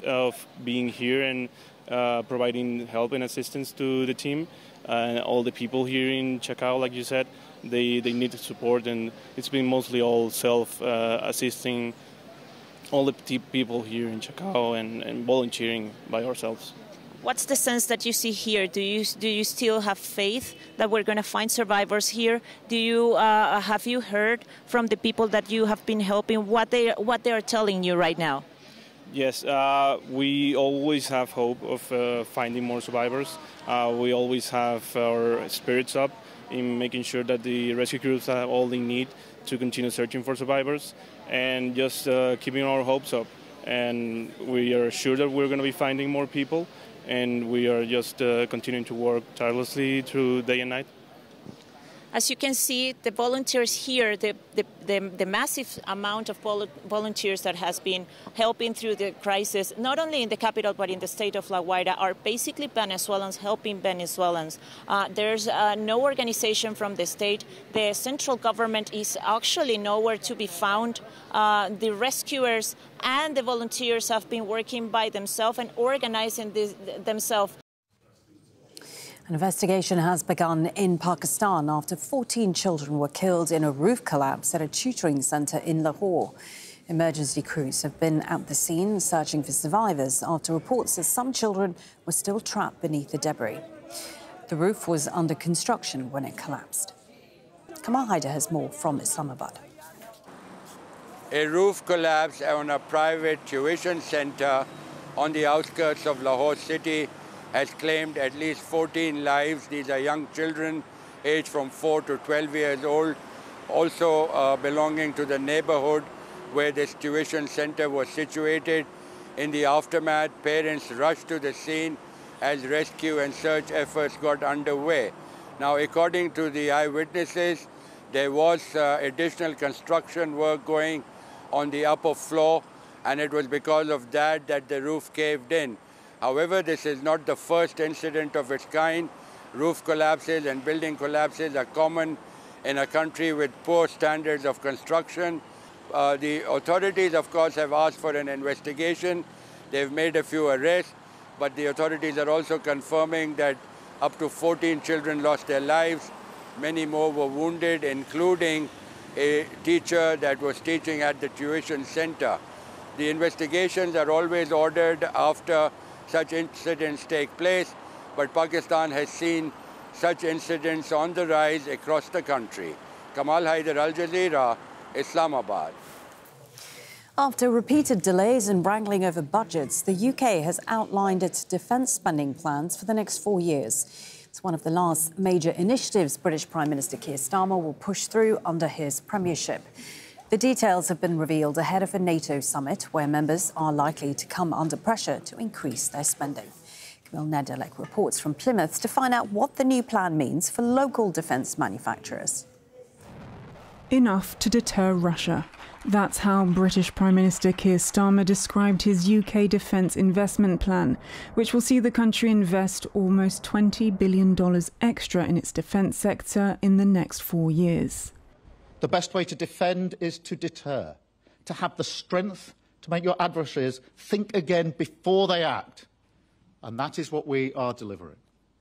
of being here and providing help and assistance to the team. All the people here in Chacao, like you said, they need support, and it's been mostly all self-assisting, all the people here in Chacao and volunteering by ourselves. What's the sense that you see here? Do you still have faith that we're going to find survivors here? Have you heard from the people that you have been helping what they are telling you right now? Yes, we always have hope of finding more survivors. We always have our spirits up in making sure that the rescue crews have all they need to continue searching for survivors, and just keeping our hopes up. And we are sure that we're going to be finding more people, and we are just continuing to work tirelessly through day and night. As you can see, the volunteers here, the massive amount of volunteers that has been helping through the crisis, not only in the capital but in the state of La Guaira, are basically Venezuelans helping Venezuelans. There's no organization from the state. The central government is actually nowhere to be found. The rescuers and the volunteers have been working by themselves and organizing themselves. An investigation has begun in Pakistan after 14 children were killed in a roof collapse at a tutoring centre in Lahore. Emergency crews have been at the scene searching for survivors after reports that some children were still trapped beneath the debris. The roof was under construction when it collapsed. Kamal Haider has more from Islamabad. A roof collapse on a private tuition centre on the outskirts of Lahore city has claimed at least 14 lives. These are young children aged from 4 to 12 years old, also belonging to the neighborhood where this tuition center was situated. In the aftermath, parents rushed to the scene as rescue and search efforts got underway. Now, according to the eyewitnesses, there was additional construction work going on the upper floor, and it was because of that the roof caved in. However, this is not the first incident of its kind. Roof collapses and building collapses are common in a country with poor standards of construction. The authorities, of course, have asked for an investigation. They've made a few arrests, but the authorities are also confirming that up to 14 children lost their lives. Many more were wounded, including a teacher that was teaching at the tuition center. The investigations are always ordered after such incidents take place, but Pakistan has seen such incidents on the rise across the country. Kamal Haider, Al Jazeera, Islamabad. After repeated delays and wrangling over budgets, the UK has outlined its defence spending plans for the next 4 years. It's one of the last major initiatives British Prime Minister Keir Starmer will push through under his premiership. The details have been revealed ahead of a NATO summit where members are likely to come under pressure to increase their spending. Camille Nedelec reports from Plymouth to find out what the new plan means for local defence manufacturers. Enough to deter Russia. That's how British Prime Minister Keir Starmer described his UK defence investment plan, which will see the country invest almost $20 billion extra in its defence sector in the next 4 years. The best way to defend is to deter, to have the strength to make your adversaries think again before they act. And that is what we are delivering.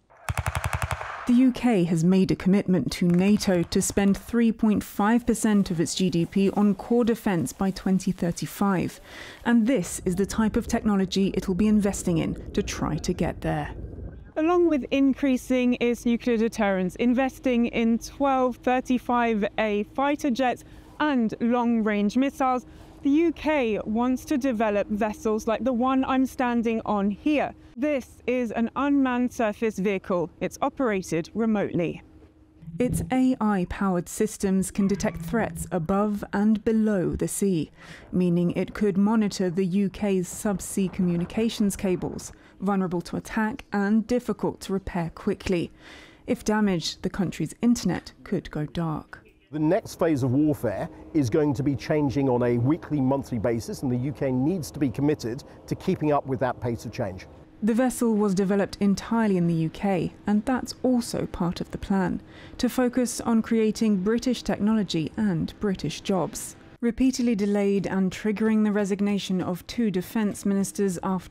The UK has made a commitment to NATO to spend 3.5% of its GDP on core defence by 2035. And this is the type of technology it'll be investing in to try to get there. Along with increasing its nuclear deterrence, investing in 12 35A fighter jets and long-range missiles, the UK wants to develop vessels like the one I'm standing on here. This is an unmanned surface vehicle. It's operated remotely. Its AI-powered systems can detect threats above and below the sea, meaning it could monitor the UK's subsea communications cables, vulnerable to attack and difficult to repair quickly. If damaged, the country's internet could go dark. The next phase of warfare is going to be changing on a weekly, monthly basis, and the UK needs to be committed to keeping up with that pace of change. The vessel was developed entirely in the UK, and that's also part of the plan, to focus on creating British technology and British jobs. Repeatedly delayed and triggering the resignation of 2 defence ministers after